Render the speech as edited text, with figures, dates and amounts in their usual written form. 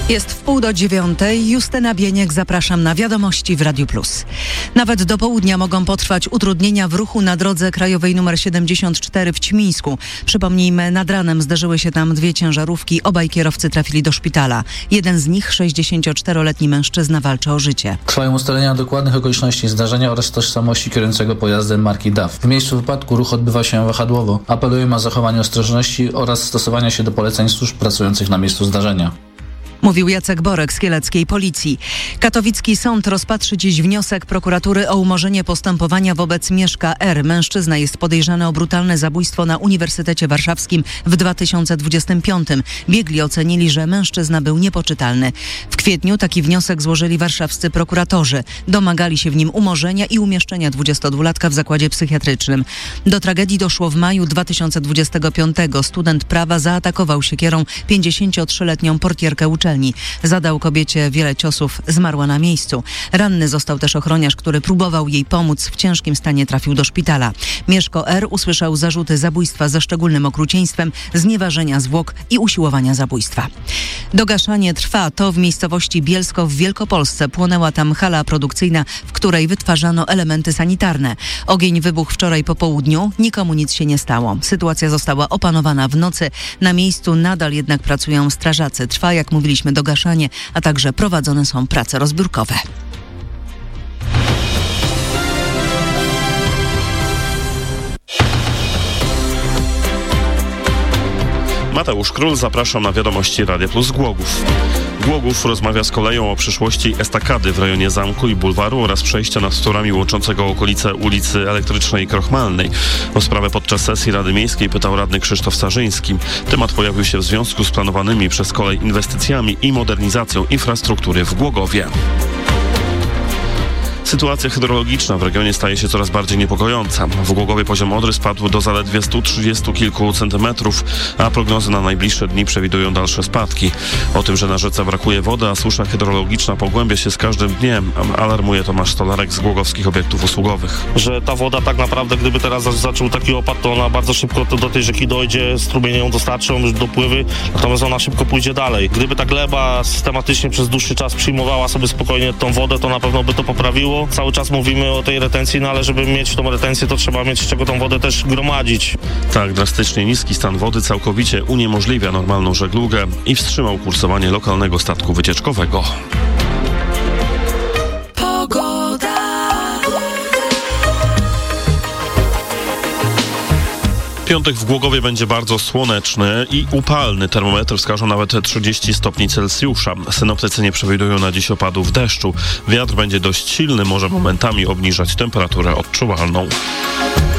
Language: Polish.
Jest 8:30. Justyna Bieniek, zapraszam na wiadomości w Radiu Plus. Nawet do południa mogą potrwać utrudnienia w ruchu na drodze krajowej nr 74 w Ćmińsku. Przypomnijmy, nad ranem zdarzyły się tam 2 ciężarówki, obaj kierowcy trafili do szpitala. Jeden z nich, 64-letni mężczyzna, walczy o życie. Trwają ustalenia dokładnych okoliczności zdarzenia oraz tożsamości kierującego pojazdem marki DAF. W miejscu wypadku ruch odbywa się wahadłowo. Apelujemy o zachowanie ostrożności oraz stosowania się do poleceń służb pracujących na miejscu zdarzenia. Mówił Jacek Borek z kieleckiej policji. Katowicki sąd rozpatrzy dziś wniosek prokuratury o umorzenie postępowania wobec Mieszka R. Mężczyzna jest podejrzany o brutalne zabójstwo na Uniwersytecie Warszawskim w 2025. Biegli ocenili, że mężczyzna był niepoczytalny. W kwietniu taki wniosek złożyli warszawscy prokuratorzy. Domagali się w nim umorzenia i umieszczenia 22-latka w zakładzie psychiatrycznym. Do tragedii doszło w maju 2025. Student prawa zaatakował siekierą 53-letnią portierkę uczelni. Zadał kobiecie wiele ciosów, zmarła na miejscu. Ranny został też ochroniarz, który próbował jej pomóc. W ciężkim stanie trafił do szpitala. Mieszko R. usłyszał zarzuty zabójstwa ze szczególnym okrucieństwem, znieważenia zwłok i usiłowania zabójstwa. Dogaszanie trwa. To w miejscowości Bielsko w Wielkopolsce. Płonęła tam hala produkcyjna, w której wytwarzano elementy sanitarne. Ogień wybuchł wczoraj po południu. Nikomu nic się nie stało. Sytuacja została opanowana w nocy. Na miejscu nadal jednak pracują strażacy. Trwa, jak mówiliśmy, dogaszanie, a także prowadzone są prace rozbiórkowe. Mateusz Król, zapraszam na wiadomości Radia Plus Głogów. Głogów rozmawia z koleją o przyszłości estakady w rejonie Zamku i Bulwaru oraz przejścia nad torami łączącego okolice ulicy Elektrycznej i Krochmalnej. O sprawę podczas sesji Rady Miejskiej pytał radny Krzysztof Sarzyński. Temat pojawił się w związku z planowanymi przez kolej inwestycjami i modernizacją infrastruktury w Głogowie. Sytuacja hydrologiczna w regionie staje się coraz bardziej niepokojąca. W Głogowie poziom Odry spadł do zaledwie 130 kilku centymetrów, a prognozy na najbliższe dni przewidują dalsze spadki. O tym, że na rzece brakuje wody, a susza hydrologiczna pogłębia się z każdym dniem, alarmuje Tomasz Stolarek z Głogowskich Obiektów Usługowych. Że ta woda tak naprawdę, gdyby teraz zaczął taki opad, to ona bardzo szybko do tej rzeki dojdzie, strumienie ją dostarczą, dopływy, natomiast ona szybko pójdzie dalej. Gdyby ta gleba systematycznie przez dłuższy czas przyjmowała sobie spokojnie tą wodę, to na pewno by to poprawiło. Cały czas mówimy o tej retencji, no ale żeby mieć tą retencję, to trzeba mieć z czego tą wodę też gromadzić. Tak, drastycznie niski stan wody całkowicie uniemożliwia normalną żeglugę i wstrzymał kursowanie lokalnego statku wycieczkowego. Piątek w Głogowie będzie bardzo słoneczny i upalny. Termometry wskażą nawet 30 stopni Celsjusza. Synoptycy nie przewidują na dziś opadów deszczu. Wiatr będzie dość silny, może momentami obniżać temperaturę odczuwalną.